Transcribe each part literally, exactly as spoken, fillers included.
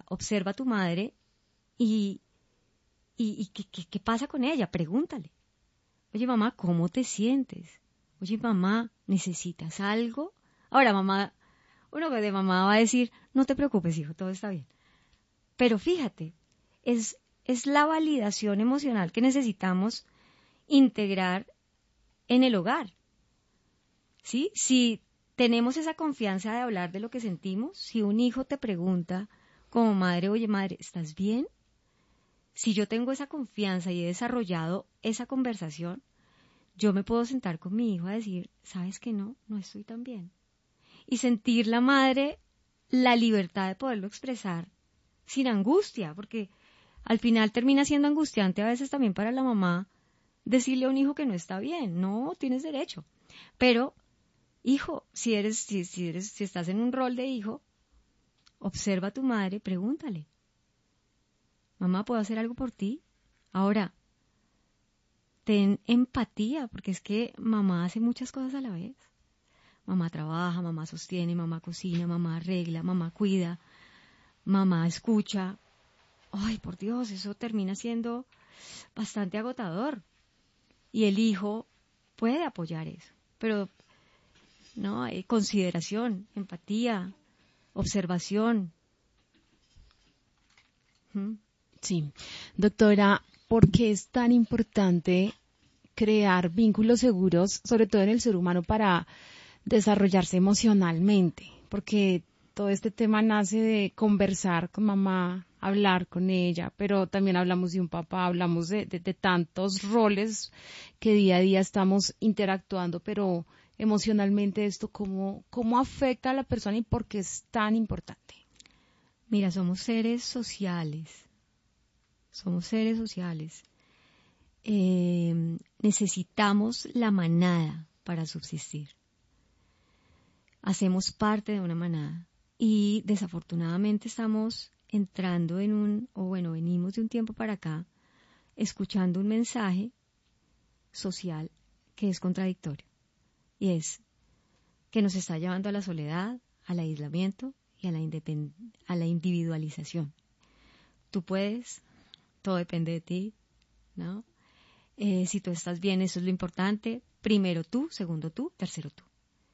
observa a tu madre y, y, y ¿qué, qué, qué pasa con ella? Pregúntale. Oye, mamá, ¿cómo te sientes? Oye, mamá, ¿necesitas algo? Ahora, mamá, uno de mamá va a decir, no te preocupes, hijo, todo está bien. Pero fíjate, es, es la validación emocional que necesitamos integrar en el hogar. ¿Sí? Si tenemos esa confianza de hablar de lo que sentimos, si un hijo te pregunta como madre, oye, madre, ¿estás bien? Si yo tengo esa confianza y he desarrollado esa conversación, yo me puedo sentar con mi hijo a decir, ¿sabes qué no? No estoy tan bien. Y sentir la madre la libertad de poderlo expresar sin angustia, porque al final termina siendo angustiante a veces también para la mamá decirle a un hijo que no está bien. No, tienes derecho. Pero, hijo, si eres, si, si eres, si estás en un rol de hijo, observa a tu madre, pregúntale. Mamá, ¿puedo hacer algo por ti? Ahora, ten empatía, porque es que mamá hace muchas cosas a la vez. Mamá trabaja, mamá sostiene, mamá cocina, mamá arregla, mamá cuida, mamá escucha. Ay, por Dios, eso termina siendo bastante agotador. Y el hijo puede apoyar eso, pero no hay consideración, empatía, observación. ¿Mm? Sí, doctora, ¿por qué es tan importante crear vínculos seguros, sobre todo en el ser humano, para desarrollarse emocionalmente? Porque todo este tema nace de conversar con mamá, hablar con ella, pero también hablamos de un papá, hablamos de, de, de tantos roles que día a día estamos interactuando, pero emocionalmente esto, ¿cómo, cómo afecta a la persona y por qué es tan importante? Mira, somos seres sociales, somos seres sociales. Eh, necesitamos la manada para subsistir. Hacemos parte de una manada y desafortunadamente estamos entrando en un, o bueno, venimos de un tiempo para acá, escuchando un mensaje social que es contradictorio y es que nos está llevando a la soledad, al aislamiento y a la, independ- a la individualización. Tú puedes, todo depende de ti, ¿no? Eh, si tú estás bien, eso es lo importante. Primero tú, segundo tú, tercero tú.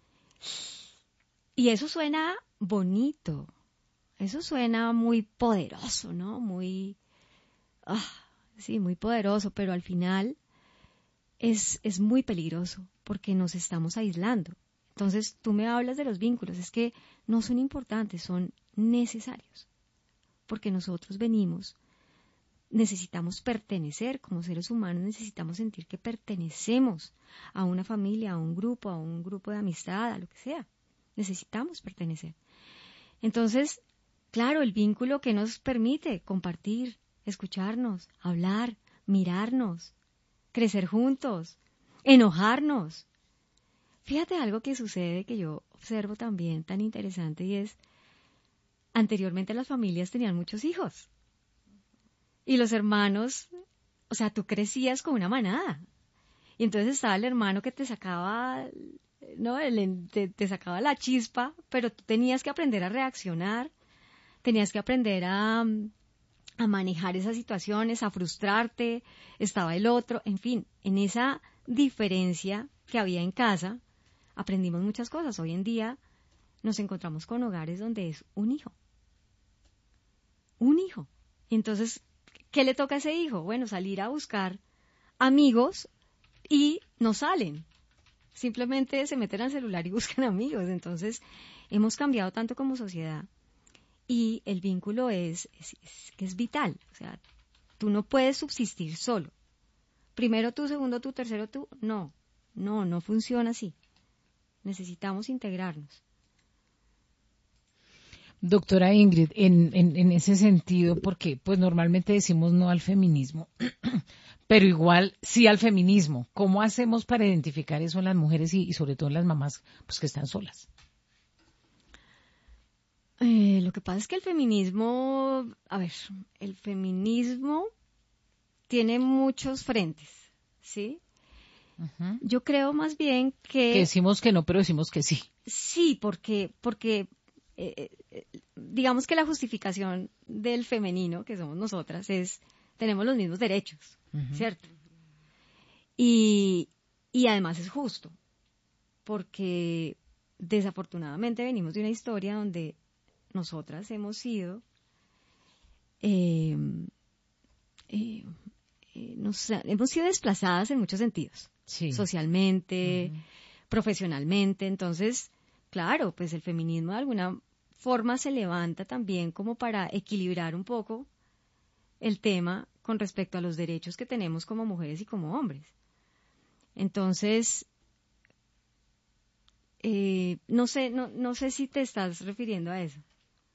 Y eso suena bonito, eso suena muy poderoso, ¿no? Muy, ah, sí, muy poderoso, pero al final es, es muy peligroso porque nos estamos aislando. Entonces, tú me hablas de los vínculos, es que no son importantes, son necesarios, porque nosotros venimos, necesitamos pertenecer, como seres humanos necesitamos sentir que pertenecemos a una familia, a un grupo, a un grupo de amistad, a lo que sea. Necesitamos pertenecer. Entonces, claro, el vínculo que nos permite compartir, escucharnos, hablar, mirarnos, crecer juntos, enojarnos. Fíjate algo que sucede que yo observo también tan interesante y es, anteriormente las familias tenían muchos hijos y los hermanos, o sea, tú crecías con una manada y entonces estaba el hermano que te sacaba, ¿no? El, te, te sacaba la chispa, pero tú tenías que aprender a reaccionar, tenías que aprender a, a manejar esas situaciones, a frustrarte, estaba el otro, en fin, en esa diferencia que había en casa, aprendimos muchas cosas. Hoy en día nos encontramos con hogares donde es un hijo. Un hijo. Entonces, ¿qué le toca a ese hijo? Bueno, salir a buscar amigos y no salen. Simplemente se meten al celular y buscan amigos. Entonces, hemos cambiado tanto como sociedad. Y el vínculo es, es, es, es vital. O sea, tú no puedes subsistir solo. Primero tú, segundo tú, tercero tú. No, no, no funciona así. Necesitamos integrarnos. Doctora Ingrid, en, en, en ese sentido, porque pues normalmente decimos no al feminismo, pero igual sí al feminismo. ¿Cómo hacemos para identificar eso en las mujeres y, y sobre todo en las mamás pues que están solas? Eh, lo que pasa es que el feminismo, a ver, el feminismo tiene muchos frentes, ¿sí? Uh-huh. Yo creo más bien que... Que decimos que no, pero decimos que sí. Sí, porque, porque eh, eh, digamos que la justificación del femenino, que somos nosotras, es, tenemos los mismos derechos, uh-huh. ¿cierto? Y, y además es justo, porque desafortunadamente venimos de una historia donde nosotras hemos sido, eh, eh, eh, nos, hemos sido desplazadas en muchos sentidos, sí. socialmente, uh-huh. profesionalmente. Entonces, claro, pues el feminismo de alguna forma se levanta también como para equilibrar un poco el tema con respecto a los derechos que tenemos como mujeres y como hombres. Entonces, eh, no sé, no, no sé si te estás refiriendo a eso.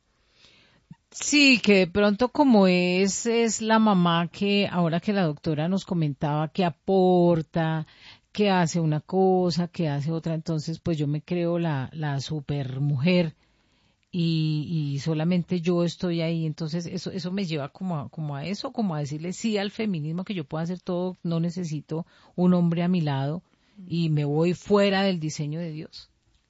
Sí, que de pronto como es, es la mamá que ahora que la doctora nos comentaba que aporta, que hace una cosa, que hace otra, entonces pues yo me creo la, la super mujer y, y solamente yo estoy ahí, entonces eso, eso me lleva como a, como a eso, como a decirle sí al feminismo, que yo puedo hacer todo, no necesito un hombre a mi lado y me voy fuera del diseño de Dios.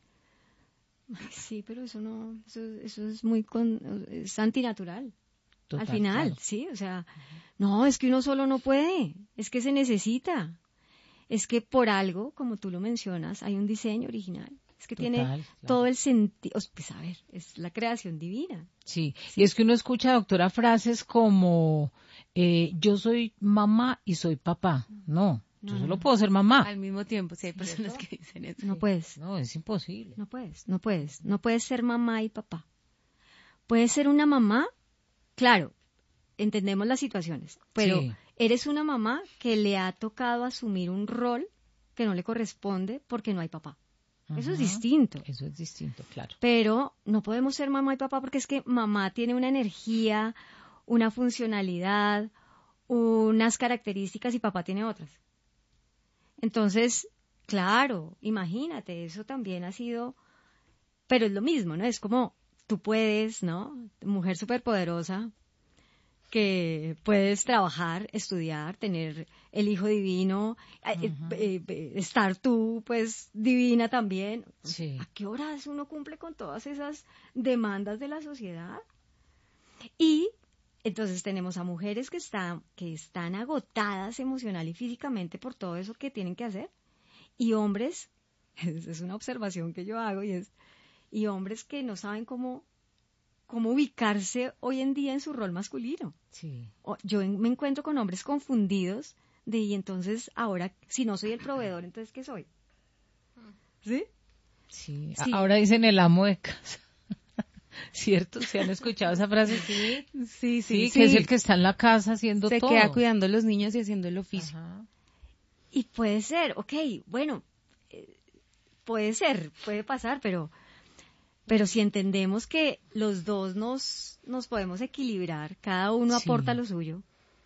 Ay, sí, pero eso no, eso, eso es muy, con, es antinatural. Total, al final, claro. sí, o sea, no, es que uno solo no puede, es que se necesita, es que por algo, como tú lo mencionas, hay un diseño original, es que Total, tiene claro. todo el sentido, pues a ver, es la creación divina. Sí, sí, y es que uno escucha, doctora, frases como, eh, yo soy mamá y soy papá, no. Yo solo puedo ser mamá. Al mismo tiempo, sí hay personas que dicen eso. No puedes. No, es imposible. No puedes, no puedes. No puedes ser mamá y papá. Puedes ser una mamá, claro, entendemos las situaciones, pero sí. eres una mamá que le ha tocado asumir un rol que no le corresponde porque no hay papá. Uh-huh. Eso es distinto. Eso es distinto, claro. Pero no podemos ser mamá y papá porque es que mamá tiene una energía, una funcionalidad, unas características y papá tiene otras. Entonces, claro, imagínate, eso también ha sido, pero es lo mismo, ¿no? Es como tú puedes, ¿no? Mujer superpoderosa, que puedes trabajar, estudiar, tener el hijo divino, uh-huh. eh, eh, estar tú, pues, divina también. Sí. ¿A qué horas uno cumple con todas esas demandas de la sociedad? Y entonces tenemos a mujeres que están, que están agotadas emocional y físicamente por todo eso que tienen que hacer, y hombres, es una observación que yo hago, y es, y hombres que no saben cómo, cómo ubicarse hoy en día en su rol masculino. Sí. Yo me encuentro con hombres confundidos de, y entonces ahora, si no soy el proveedor, entonces ¿qué soy? ¿Sí? Sí, sí. Ahora dicen el amo de casa. ¿Cierto? ¿Se han escuchado esa frase? Sí, sí, sí. Sí, sí. que es el que está en la casa haciendo Se todo. Se queda cuidando a los niños y haciendo el oficio. Ajá. Y puede ser, ok, bueno, eh, puede ser, puede pasar, pero, pero si entendemos que los dos nos, nos podemos equilibrar, cada uno Sí. aporta lo suyo,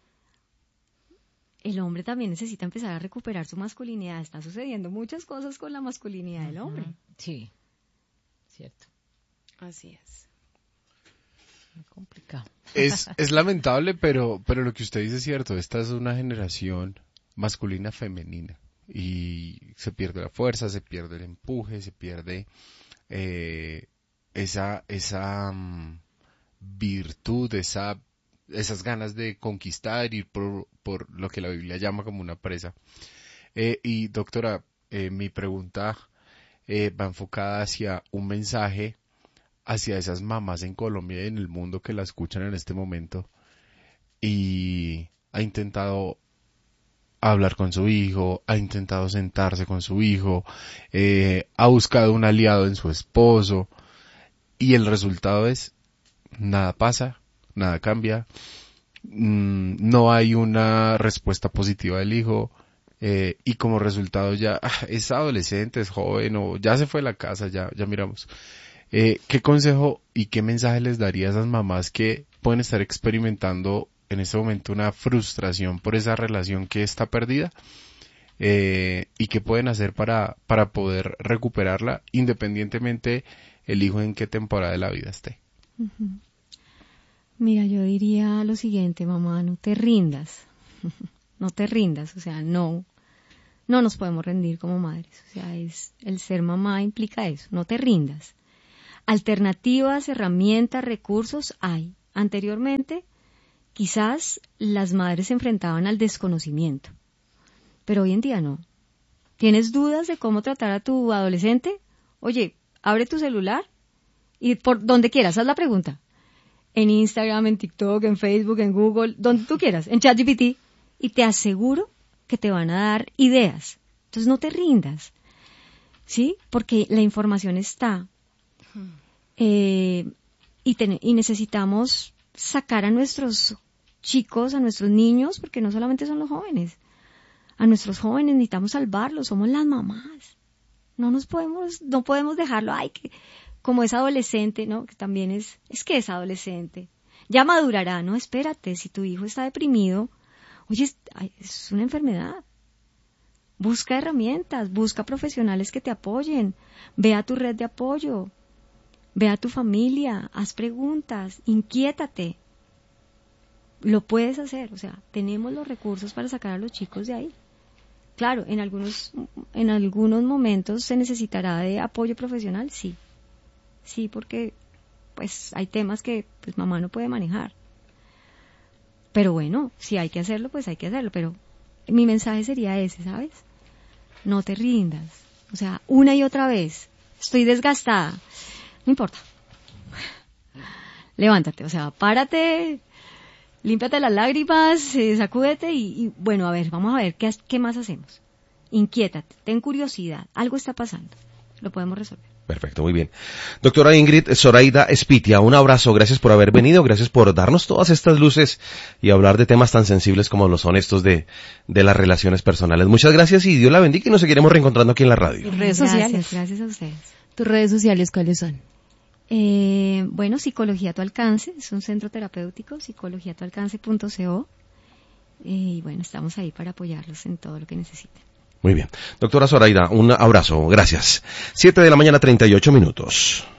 el hombre también necesita empezar a recuperar su masculinidad. Está sucediendo muchas cosas con la masculinidad uh-huh. del hombre. Sí, cierto. Así es. Muy complicado. Es, es lamentable, pero, pero lo que usted dice es cierto. Esta es una generación masculina femenina. Y se pierde la fuerza, se pierde el empuje, se pierde eh, esa, esa um, virtud, esa, esas ganas de conquistar, ir por, por lo que la Biblia llama como una presa. Eh, y doctora, eh, mi pregunta eh, va enfocada hacia un mensaje hacia esas mamás en Colombia y en el mundo que la escuchan en este momento y ha intentado hablar con su hijo, ha intentado sentarse con su hijo, eh, ha buscado un aliado en su esposo y el resultado es nada pasa, nada cambia, mmm, no hay una respuesta positiva del hijo eh, y como resultado ya ah, es adolescente, es joven o ya se fue a la casa, ya, ya miramos. Eh, ¿Qué consejo y qué mensaje les daría a esas mamás que pueden estar experimentando en este momento una frustración por esa relación que está perdida? Eh, ¿Y qué pueden hacer para, para poder recuperarla independientemente el hijo en qué temporada de la vida esté? Uh-huh. Mira, yo diría lo siguiente, mamá, no te rindas. No te rindas, o sea, no, no nos podemos rendir como madres. O sea, es, el ser mamá implica eso, no te rindas. alternativas, herramientas, recursos hay. Anteriormente, quizás las madres se enfrentaban al desconocimiento, pero hoy en día no. ¿Tienes dudas de cómo tratar a tu adolescente? Oye, abre tu celular y por donde quieras, haz la pregunta. En Instagram, en TikTok, en Facebook, en Google, donde tú quieras, en ChatGPT, y te aseguro que te van a dar ideas. Entonces no te rindas, ¿sí? Porque la información está. Eh, y, ten, y necesitamos sacar a nuestros chicos, a nuestros niños, porque no solamente son los jóvenes. A nuestros jóvenes necesitamos salvarlos, somos las mamás. No nos podemos, no podemos dejarlo, ay, que como es adolescente, ¿no? Que también es, es que es adolescente. Ya madurará, no, espérate, si tu hijo está deprimido, oye, es, es una enfermedad. Busca herramientas, busca profesionales que te apoyen, ve a tu red de apoyo, ve a tu familia, haz preguntas, inquiétate. Lo puedes hacer, o sea, tenemos los recursos para sacar a los chicos de ahí. Claro, en algunos, en algunos momentos se necesitará de apoyo profesional, sí. Sí, porque pues hay temas que pues mamá no puede manejar. Pero bueno, si hay que hacerlo, pues hay que hacerlo. Pero mi mensaje sería ese, ¿sabes? No te rindas. O sea, una y otra vez. Estoy desgastada. No importa. Levántate, o sea, párate, límpiate las lágrimas, eh, sacúdete y, y bueno, a ver, vamos a ver qué, qué más hacemos. Inquiétate, ten curiosidad, algo está pasando, lo podemos resolver. Perfecto, muy bien. Doctora Ingrid Zoraida Espitia, un abrazo, gracias por haber venido, gracias por darnos todas estas luces y hablar de temas tan sensibles como lo son estos de, de las relaciones personales. Muchas gracias y Dios la bendiga y nos seguiremos reencontrando aquí en la radio. Tus redes Gracias, sociales. gracias a ustedes. ¿Tus redes sociales cuáles son? Eh, bueno, Psicología a tu alcance, es un centro terapéutico, psicología a tu alcance punto co, y bueno, estamos ahí para apoyarlos en todo lo que necesiten. Muy bien. Doctora Zoraida, un abrazo, gracias. Siete de la mañana, treinta y ocho minutos.